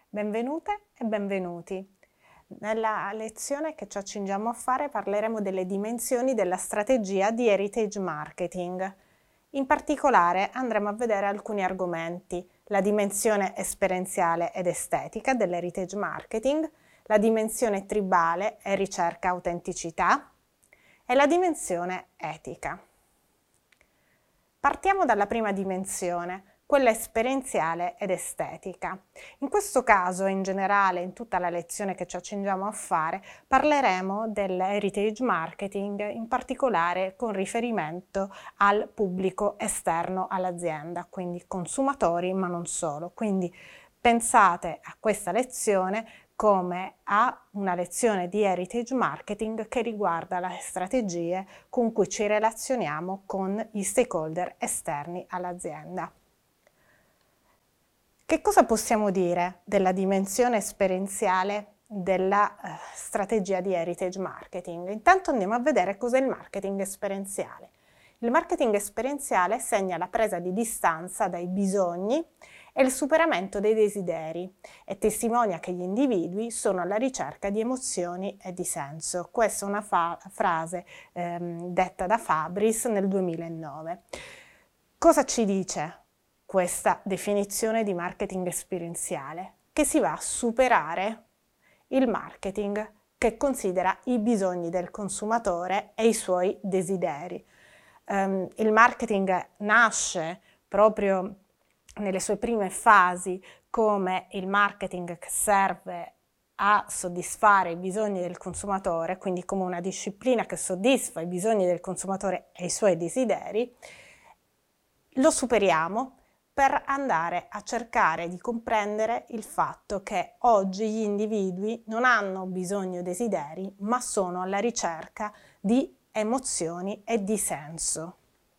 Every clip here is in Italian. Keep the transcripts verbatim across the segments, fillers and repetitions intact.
Benvenute e benvenuti. Nella lezione che ci accingiamo a fare parleremo delle dimensioni della strategia di heritage marketing. In particolare andremo a vedere alcuni argomenti: la dimensione esperienziale ed estetica dell'heritage marketing, la dimensione tribale e ricerca autenticità e la dimensione etica. Partiamo dalla prima dimensione, quella esperienziale ed estetica. In questo caso, in generale, in tutta la lezione che ci accingiamo a fare, parleremo dell'heritage marketing, in particolare con riferimento al pubblico esterno all'azienda, quindi consumatori, ma non solo. Quindi pensate a questa lezione come a una lezione di heritage marketing che riguarda le strategie con cui ci relazioniamo con gli stakeholder esterni all'azienda. Che cosa possiamo dire della dimensione esperienziale della eh, strategia di heritage marketing? Intanto andiamo a vedere cos'è il marketing esperienziale. Il marketing esperienziale segna la presa di distanza dai bisogni e il superamento dei desideri e testimonia che gli individui sono alla ricerca di emozioni e di senso. Questa è una fa- frase ehm, detta da Fabris nel duemilanove. Cosa ci dice questa definizione di marketing esperienziale? Che si va a superare il marketing che considera i bisogni del consumatore e i suoi desideri. Um, il marketing nasce proprio nelle sue prime fasi come il marketing che serve a soddisfare i bisogni del consumatore, quindi come una disciplina che soddisfa i bisogni del consumatore e i suoi desideri. Lo superiamo per andare a cercare di comprendere il fatto che oggi gli individui non hanno bisogni o desideri, ma sono alla ricerca di emozioni e di senso.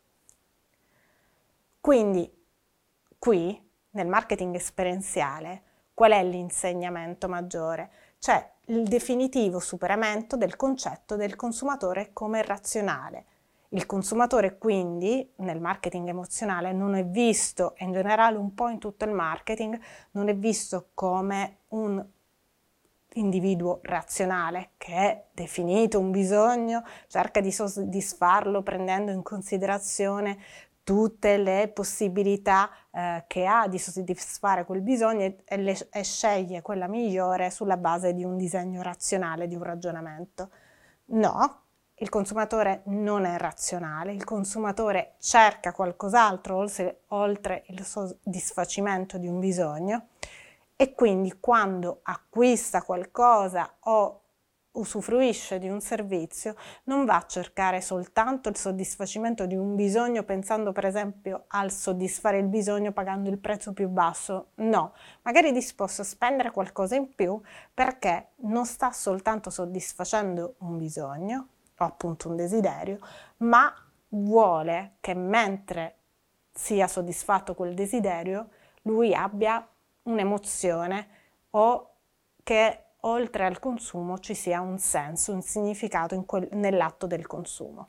Quindi qui, nel marketing esperienziale, qual è l'insegnamento maggiore? C'è il definitivo superamento del concetto del consumatore come razionale. Il consumatore quindi nel marketing emozionale non è visto, e in generale un po' in tutto il marketing, non è visto come un individuo razionale che è definito un bisogno, cerca di soddisfarlo prendendo in considerazione tutte le possibilità eh, che ha di soddisfare quel bisogno e, e, le, e sceglie quella migliore sulla base di un disegno razionale, di un ragionamento. No. Il consumatore non è razionale, il consumatore cerca qualcos'altro oltre, oltre il soddisfacimento di un bisogno e quindi quando acquista qualcosa o usufruisce di un servizio non va a cercare soltanto il soddisfacimento di un bisogno pensando per esempio al soddisfare il bisogno pagando il prezzo più basso, no, magari è disposto a spendere qualcosa in più perché non sta soltanto soddisfacendo un bisogno o appunto un desiderio, ma vuole che mentre sia soddisfatto quel desiderio lui abbia un'emozione o che oltre al consumo ci sia un senso, un significato in quel, nell'atto del consumo.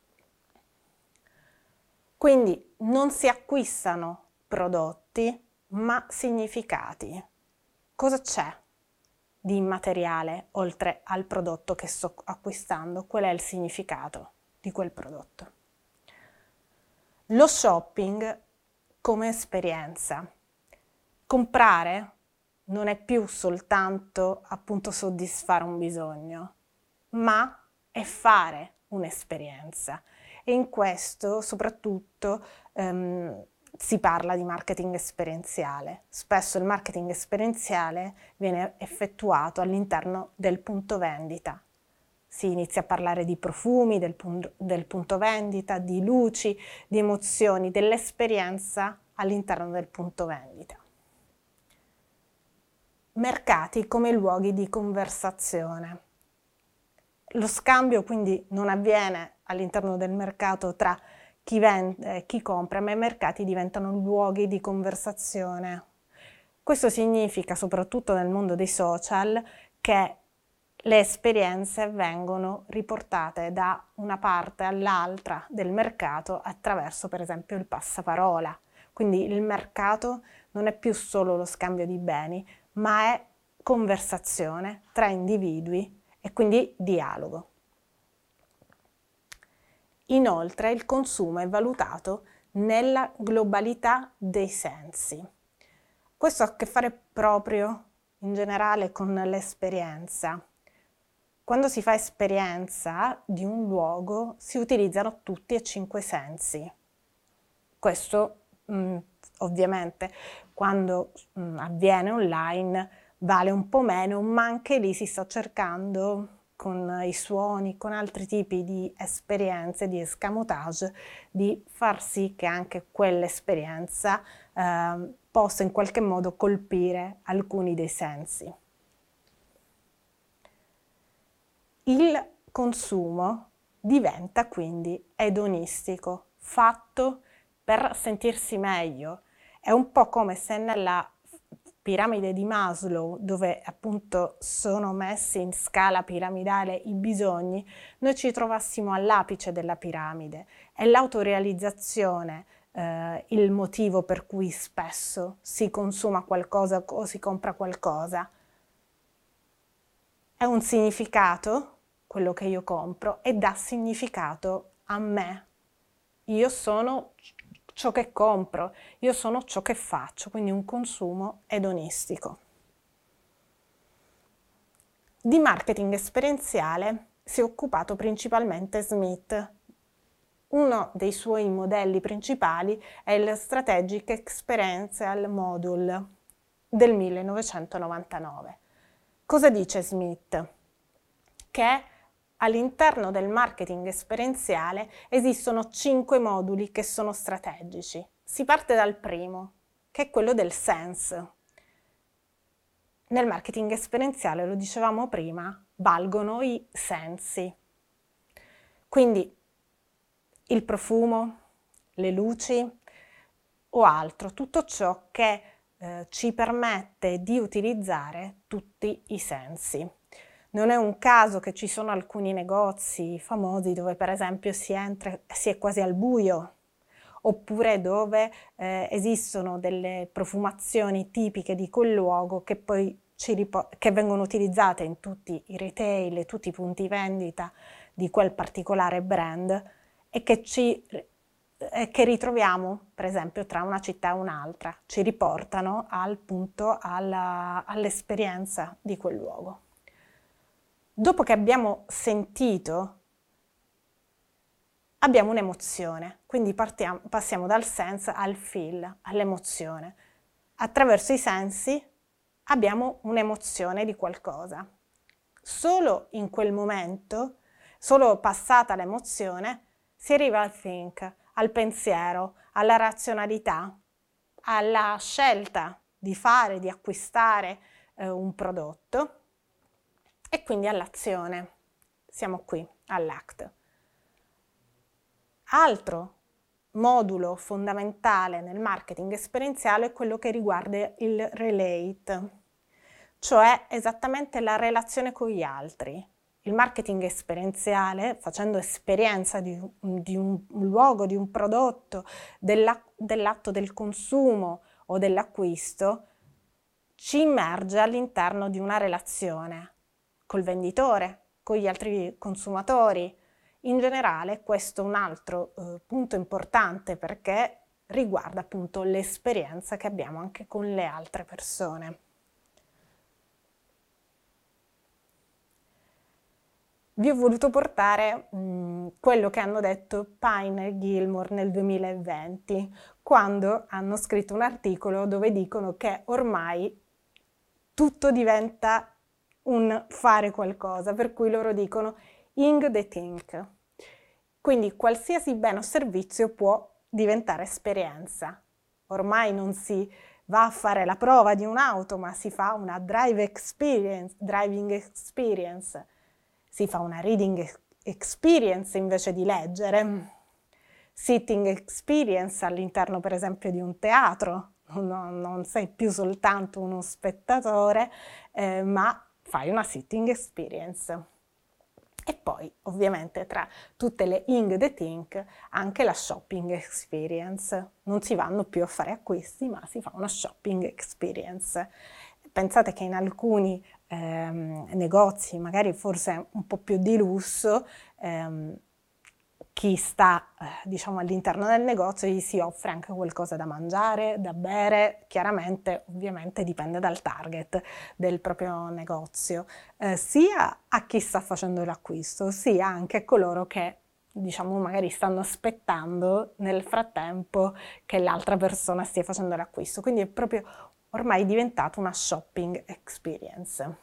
Quindi non si acquistano prodotti, ma significati. Cosa c'è di immateriale oltre al prodotto che sto acquistando? Qual è il significato di quel prodotto? Lo shopping come esperienza. Comprare non è più soltanto appunto soddisfare un bisogno, ma è fare un'esperienza. E in questo soprattutto ehm, si parla di marketing esperienziale. Spesso il marketing esperienziale viene effettuato all'interno del punto vendita. Si inizia a parlare di profumi, del, pun- del punto vendita, di luci, di emozioni, dell'esperienza all'interno del punto vendita. Mercati come luoghi di conversazione. Lo scambio quindi non avviene all'interno del mercato tra chi vende e chi compra, ma i mercati diventano luoghi di conversazione. Questo significa, soprattutto nel mondo dei social, che le esperienze vengono riportate da una parte all'altra del mercato attraverso, per esempio, il passaparola. Quindi il mercato non è più solo lo scambio di beni, ma è conversazione tra individui e quindi dialogo. Inoltre il consumo è valutato nella globalità dei sensi. Questo ha a che fare proprio in generale con l'esperienza. Quando si fa esperienza di un luogo si utilizzano tutti e cinque i sensi. Questo mh, ovviamente quando mh, avviene online vale un po' meno, ma anche lì si sta cercando con i suoni, con altri tipi di esperienze, di escamotage, di far sì che anche quell'esperienza eh, possa in qualche modo colpire alcuni dei sensi. Il consumo diventa quindi edonistico, fatto per sentirsi meglio. È un po' come se nella piramide di Maslow, dove appunto sono messi in scala piramidale i bisogni, noi ci trovassimo all'apice della piramide. È l'autorealizzazione eh, il motivo per cui spesso si consuma qualcosa o si compra qualcosa. È un significato, quello che io compro, e dà significato a me. Io sono ciò che compro, io sono ciò che faccio, quindi un consumo edonistico. Di marketing esperienziale si è occupato principalmente Smith. Uno dei suoi modelli principali è il Strategic Experiential Module del millenovecentonovantanove. Cosa dice Smith? Che all'interno del marketing esperienziale esistono cinque moduli che sono strategici. Si parte dal primo, che è quello del sense. Nel marketing esperienziale, lo dicevamo prima, valgono i sensi. Quindi il profumo, le luci o altro, tutto ciò che eh, ci permette di utilizzare tutti i sensi. Non è un caso che ci sono alcuni negozi famosi dove per esempio si entra, si è quasi al buio, oppure dove eh, esistono delle profumazioni tipiche di quel luogo che poi ci ripo- che vengono utilizzate in tutti i retail e tutti i punti vendita di quel particolare brand e che ci eh, che ritroviamo per esempio tra una città e un'altra, ci riportano al punto alla, all'esperienza di quel luogo. Dopo che abbiamo sentito, abbiamo un'emozione, quindi partiamo, passiamo dal sense al feel, all'emozione. Attraverso i sensi abbiamo un'emozione di qualcosa. Solo in quel momento, solo passata l'emozione, si arriva al think, al pensiero, alla razionalità, alla scelta di fare, di acquistare eh, un prodotto, e quindi all'azione. Siamo qui, all'act. Altro modulo fondamentale nel marketing esperienziale è quello che riguarda il relate, cioè esattamente la relazione con gli altri. Il marketing esperienziale, facendo esperienza di, di un, un luogo, di un prodotto, della, dell'atto del consumo o dell'acquisto, ci immerge all'interno di una relazione col venditore, con gli altri consumatori. In generale questo è un altro eh, punto importante perché riguarda appunto l'esperienza che abbiamo anche con le altre persone. Vi ho voluto portare mh, quello che hanno detto Pine e Gilmore nel duemilaventi, quando hanno scritto un articolo dove dicono che ormai tutto diventa un fare qualcosa, per cui loro dicono ing the think. Quindi qualsiasi bene o servizio può diventare esperienza. Ormai non si va a fare la prova di un'auto, ma si fa una drive experience, driving experience, si fa una reading experience invece di leggere, sitting experience all'interno per esempio di un teatro, non, non sei più soltanto uno spettatore, eh, ma fai una sitting experience. E poi ovviamente tra tutte le ing the think anche la shopping experience. Non si vanno più a fare acquisti, ma si fa una shopping experience. pensate che in alcuni ehm, negozi, magari forse un po' più di lusso, ehm, chi sta eh, diciamo all'interno del negozio gli si offre anche qualcosa da mangiare, da bere, chiaramente ovviamente dipende dal target del proprio negozio, eh, sia a chi sta facendo l'acquisto, sia anche a coloro che diciamo magari stanno aspettando nel frattempo che l'altra persona stia facendo l'acquisto, quindi è proprio ormai diventato una shopping experience.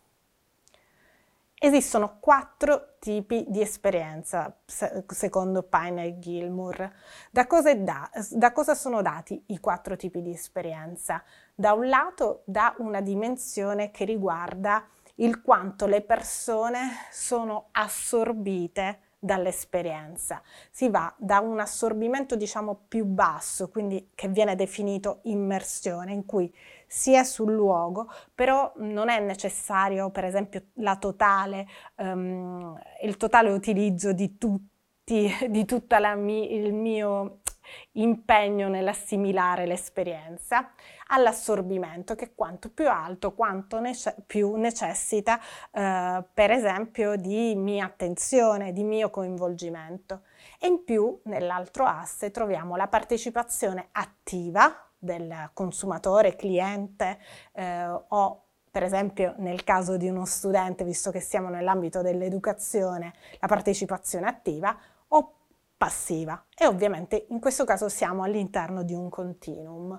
Esistono quattro tipi di esperienza, secondo Pine e Gilmour. Da cosa, è da, da cosa sono dati i quattro tipi di esperienza? Da un lato, da una dimensione che riguarda il quanto le persone sono assorbite dall'esperienza. Si va da un assorbimento diciamo più basso, quindi che viene definito immersione, in cui si è sul luogo, però non è necessario per esempio la totale, um, il totale utilizzo di tutti, di tutta la mi, il mio impegno nell'assimilare l'esperienza, all'assorbimento, che è quanto più alto, quanto nece- più necessita eh, per esempio di mia attenzione, di mio coinvolgimento. E in più nell'altro asse troviamo la partecipazione attiva del consumatore, cliente eh, o per esempio nel caso di uno studente, visto che siamo nell'ambito dell'educazione, la partecipazione attiva o passiva, e ovviamente in questo caso siamo all'interno di un continuum.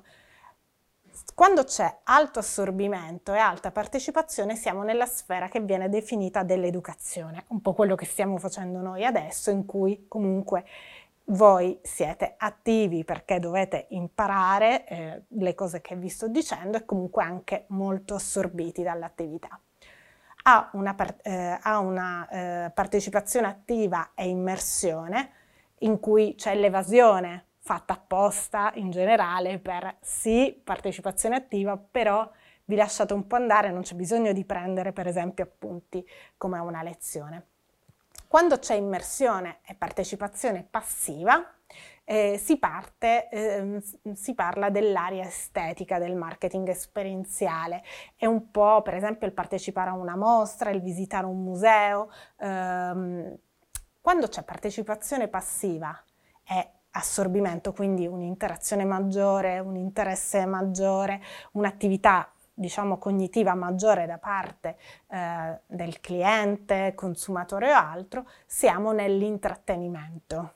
Quando c'è alto assorbimento e alta partecipazione siamo nella sfera che viene definita dell'educazione, un po' quello che stiamo facendo noi adesso, in cui comunque voi siete attivi perché dovete imparare eh, le cose che vi sto dicendo e comunque anche molto assorbiti dall'attività. Ha una, eh, ha una eh, partecipazione attiva e immersione, in cui c'è l'evasione fatta apposta in generale per sì, partecipazione attiva, però vi lasciate un po' andare, non c'è bisogno di prendere per esempio appunti come a una lezione. Quando c'è immersione e partecipazione passiva, eh, si, parte, eh, si parla dell'area estetica del marketing esperienziale. È un po' per esempio il partecipare a una mostra, il visitare un museo. Ehm, quando c'è partecipazione passiva e assorbimento, quindi un'interazione maggiore, un interesse maggiore, un'attività diciamo cognitiva maggiore da parte eh, del cliente, consumatore o altro, siamo nell'intrattenimento.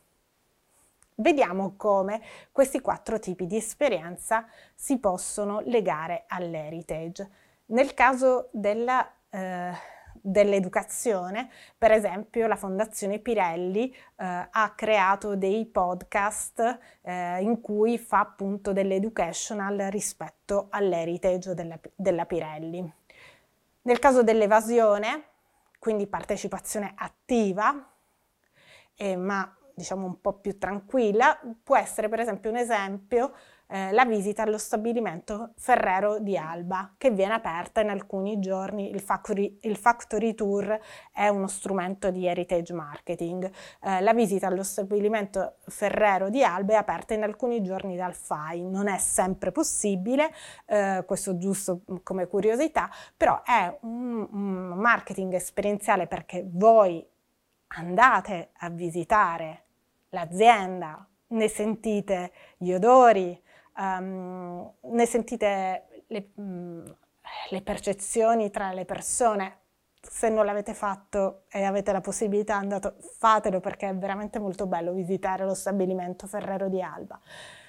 Vediamo come questi quattro tipi di esperienza si possono legare all'heritage. Nel caso della eh, dell'educazione, per esempio la Fondazione Pirelli eh, ha creato dei podcast eh, in cui fa appunto dell'educational rispetto all'heritage della, della Pirelli. Nel caso dell'evasione, quindi partecipazione attiva, eh, ma diciamo un po' più tranquilla, può essere per esempio un esempio eh, la visita allo stabilimento Ferrero di Alba, che viene aperta in alcuni giorni. Il factory, il factory tour è uno strumento di heritage marketing. Eh, la visita allo stabilimento Ferrero di Alba è aperta in alcuni giorni dal F A I, non è sempre possibile, eh, questo giusto come curiosità, però è un, un marketing esperienziale perché voi andate a visitare l'azienda, ne sentite gli odori, um, ne sentite le, um, le percezioni tra le persone. Se non l'avete fatto e avete la possibilità, andate, fatelo, perché è veramente molto bello visitare lo stabilimento Ferrero di Alba.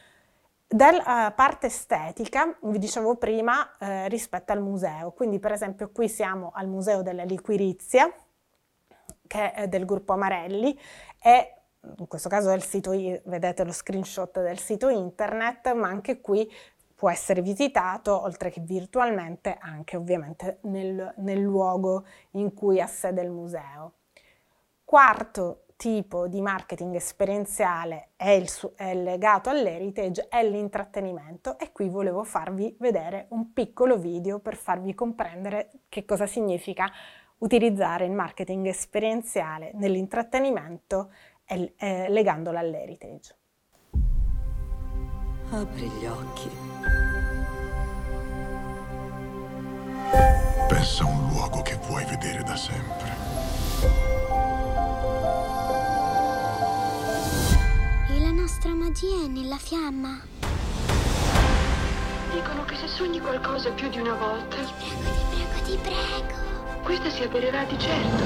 Dalla parte estetica, vi dicevo prima, eh, rispetto al museo, quindi per esempio qui siamo al Museo della Liquirizia, che è del gruppo Amarelli, e in questo caso è il sito, vedete lo screenshot del sito internet, ma anche qui può essere visitato, oltre che virtualmente, anche ovviamente nel, nel luogo in cui ha sede il museo. Quarto tipo di marketing esperienziale è, il, è legato all'heritage, è l'intrattenimento, e qui volevo farvi vedere un piccolo video per farvi comprendere che cosa significa utilizzare il marketing esperienziale nell'intrattenimento e, eh, legandolo all'heritage. Apri gli occhi. Pensa a un luogo che vuoi vedere da sempre. E la nostra magia è nella fiamma. Dicono che se sogni qualcosa più di una volta, Ti prego, ti prego, ti prego. questa si avvererà di certo.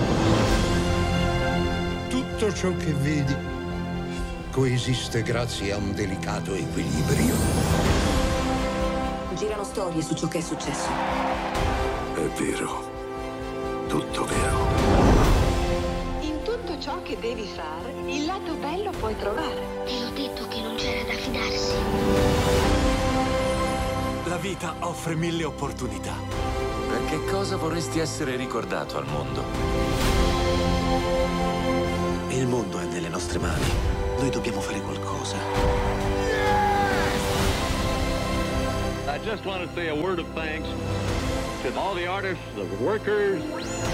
Tutto ciò che vedi coesiste grazie a un delicato equilibrio. Girano storie su ciò che è successo. È vero. Tutto vero. In tutto ciò che devi fare, il lato bello puoi trovare. Te l'ho detto che non c'era da fidarsi. La vita offre mille opportunità. Per che cosa vorresti essere ricordato al mondo? Il mondo è nelle nostre mani. Noi dobbiamo fare qualcosa. I just want to say a word of thanks to all the artists, the workers,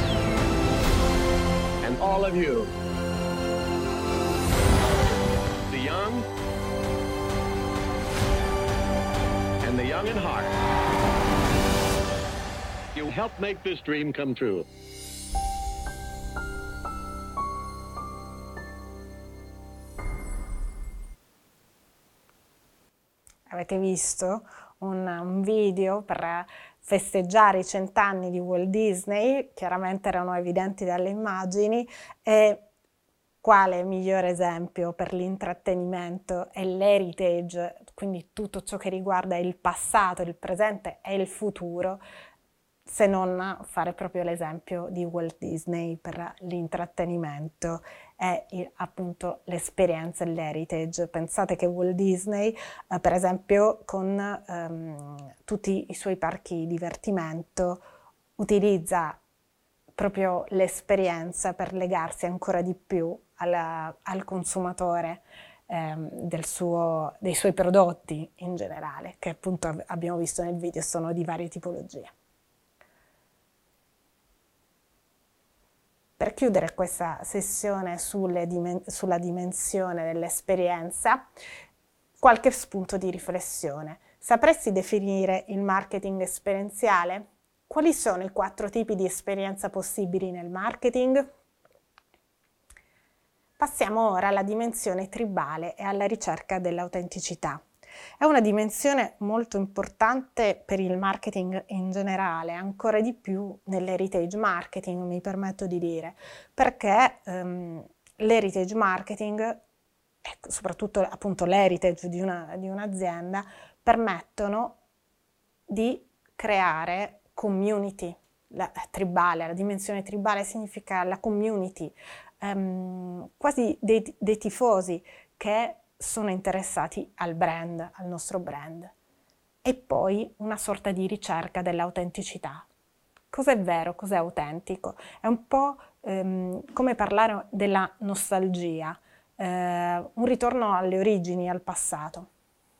and all of you. The young and the young in heart. You helped make this dream come true. Avete visto un, un video per festeggiare i cent'anni di Walt Disney, chiaramente erano evidenti dalle immagini, e quale migliore esempio per l'intrattenimento e l'heritage, quindi tutto ciò che riguarda il passato, il presente e il futuro, se non fare proprio l'esempio di Walt Disney per l'intrattenimento e il, appunto l'esperienza e l'heritage. Pensate che Walt Disney, eh, per esempio, con ehm, tutti i suoi parchi divertimento, utilizza proprio l'esperienza per legarsi ancora di più alla, al consumatore ehm, del suo, dei suoi prodotti in generale, che appunto abbiamo visto nel video sono di varie tipologie. Per chiudere questa sessione sulle dimen- sulla dimensione dell'esperienza, qualche spunto di riflessione. Sapresti definire il marketing esperienziale? Quali sono i quattro tipi di esperienza possibili nel marketing? Passiamo ora alla dimensione tribale e alla ricerca dell'autenticità. È una dimensione molto importante per il marketing in generale, ancora di più nell'heritage marketing, mi permetto di dire, perché um, l'heritage marketing, e soprattutto appunto l'heritage di, una, di un'azienda, permettono di creare community. La tribale, la dimensione tribale significa la community, um, quasi dei, dei tifosi che sono interessati al brand, al nostro brand. E poi una sorta di ricerca dell'autenticità. Cos'è vero, cos'è autentico? È un po' ehm, come parlare della nostalgia, eh, un ritorno alle origini, al passato.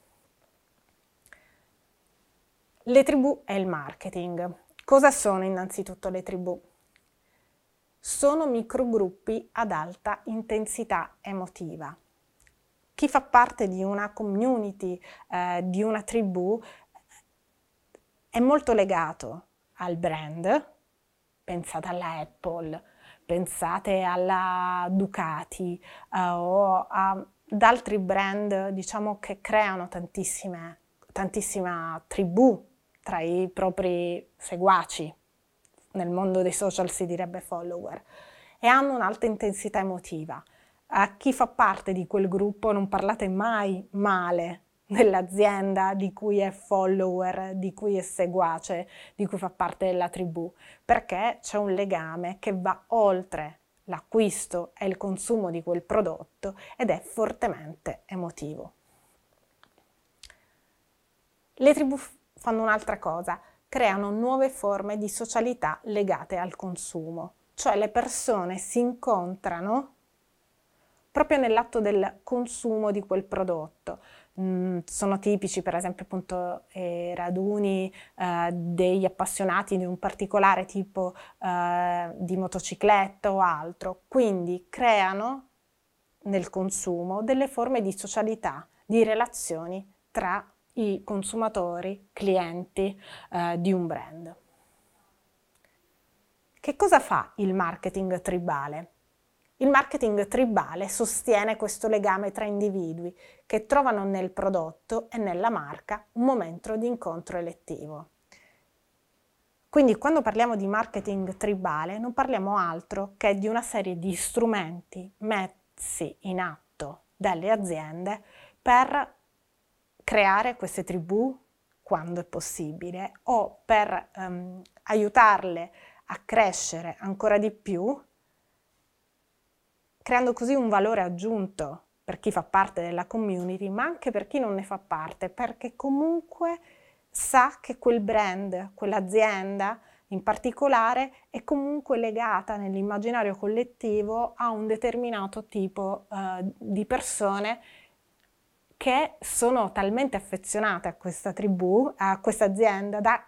Le tribù e il marketing. Cosa sono innanzitutto le tribù? Sono microgruppi ad alta intensità emotiva. Chi fa parte di una community, eh, di una tribù, è molto legato al brand. Pensate alla Apple, pensate alla Ducati eh, o ad altri brand, diciamo, che creano tantissime, tantissima tribù tra i propri seguaci. Nel mondo dei social si direbbe follower, e hanno un'alta intensità emotiva. A chi fa parte di quel gruppo non parlate mai male dell'azienda di cui è follower, di cui è seguace, di cui fa parte della tribù, perché c'è un legame che va oltre l'acquisto e il consumo di quel prodotto ed è fortemente emotivo. Le tribù fanno un'altra cosa, creano nuove forme di socialità legate al consumo, cioè le persone si incontrano proprio nell'atto del consumo di quel prodotto. Mm, sono tipici per esempio appunto eh, raduni eh, degli appassionati di un particolare tipo eh, di motocicletta o altro, quindi creano nel consumo delle forme di socialità, di relazioni tra i consumatori, clienti eh, di un brand. Che cosa fa il marketing tribale? Il marketing tribale sostiene questo legame tra individui che trovano nel prodotto e nella marca un momento di incontro elettivo. Quindi quando parliamo di marketing tribale non parliamo altro che di una serie di strumenti messi in atto dalle aziende per creare queste tribù quando è possibile o per um, aiutarle a crescere ancora di più, creando così un valore aggiunto per chi fa parte della community, ma anche per chi non ne fa parte, perché comunque sa che quel brand, quell'azienda in particolare, è comunque legata nell'immaginario collettivo a un determinato tipo eh, di persone che sono talmente affezionate a questa tribù, a questa azienda, da